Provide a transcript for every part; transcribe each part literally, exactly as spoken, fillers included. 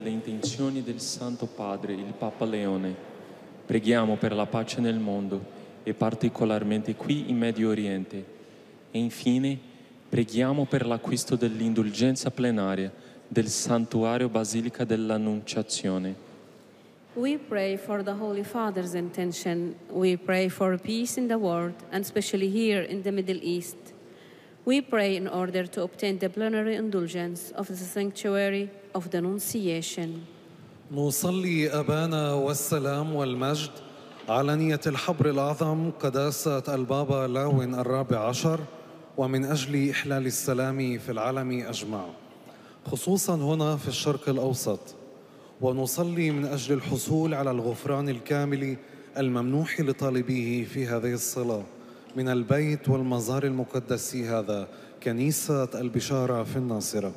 Le intenzioni del Santo Padre, il Papa Leone. Preghiamo per la pace nel mondo e particolarmente qui in Medio Oriente. E infine preghiamo per l'acquisto dell'indulgenza plenaria del Santuario Basilica dell'Annunciazione. We pray for the Holy Father's intention. We pray for peace in the world, and especially here in the Middle East. We pray in order to obtain the plenary indulgence of the sanctuary of the Annunciation. نصلي أبانا والسلام والمجد على نية الحبر الأعظم قداسة البابا لاون الرابع عشر، ومن أجل إحلال السلام في العالم أجمع، خصوصا هنا في الشرق الأوسط. ونصلي من أجل الحصول على الغفران الكامل الممنوح لطالبيه في هذه الصلاة من البيت والمزار المقدس هذا، كنيسة البشارة في الناصرة.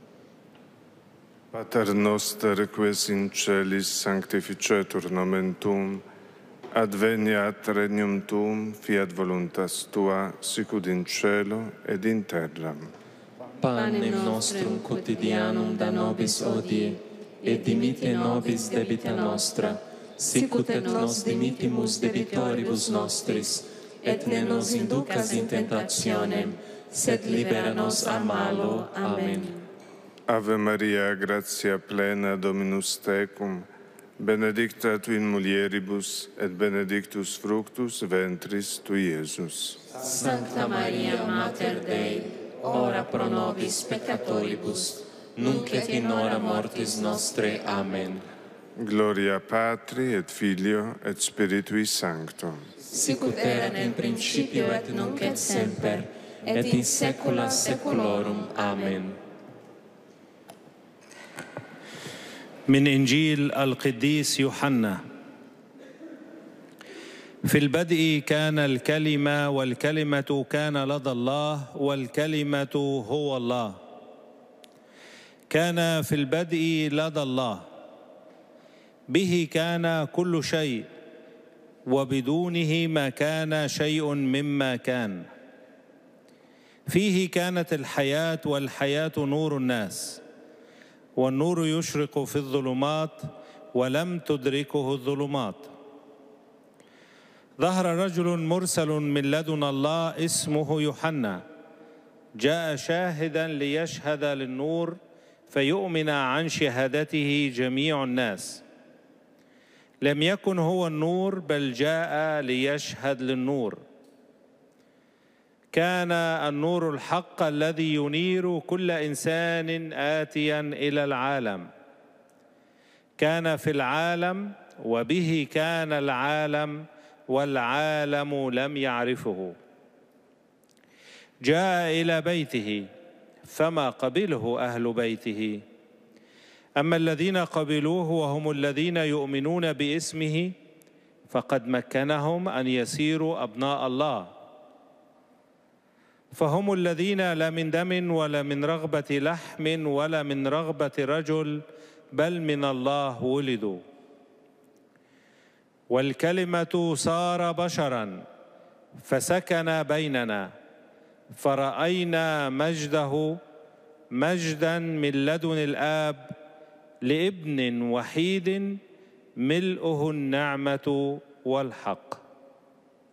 Pater noster, ques in celis sanctificetur nomen tuum, adveniat regnum tuum, fiat voluntas tua, sicut in cielo ed in terra. Panem nostrum quotidianum da nobis hodie, et dimitte nobis debita nostra, sicut et nos dimittimus debitoribus nostris, et ne nos inducas in tentationem, sed libera nos a malo. Amen. Ave Maria, gratia plena, Dominus tecum, benedicta tu in mulieribus, et benedictus fructus ventris tui, Iesus. Sancta Maria, Mater Dei, ora pro nobis peccatoribus, nunc et in hora mortis nostre. Amen. Gloria Patri et Filio et Spiritui Sancto. Sicut erat in principio et nunc et semper, et in saecula saeculorum. Amen. من إنجيل القديس يوحنا. في البدء كان الكلمة، والكلمة كان لدى الله، والكلمة هو الله. كان في البدء لدى الله، به كان كل شيء، وبدونه ما كان شيء مما كان. فيه كانت الحياة، والحياة نور الناس. والنور يشرق في الظلمات، ولم تدركه الظلمات. ظهر رجل مرسل من لدن الله اسمه يوحنا، جاء شاهدا ليشهد للنور، فيؤمن عن شهادته جميع الناس. لم يكن هو النور، بل جاء ليشهد للنور. كان النور الحق الذي ينير كل إنسان آتيا إلى العالم. كان في العالم، وبه كان العالم، والعالم لم يعرفه. جاء إلى بيته، فما قبله أهل بيته. أما الذين قبلوه وهم الذين يؤمنون باسمه، فقد مكنهم أن يصيروا أبناء الله. فهم الذين لا من دم ولا من رغبة لحم ولا من رغبة رجل، بل من الله ولدوا. والكلمة صار بشرا فسكن بيننا، فرأينا مجده، مجدا من لدن الآب، لابن وحيد، ملؤه النعمة والحق.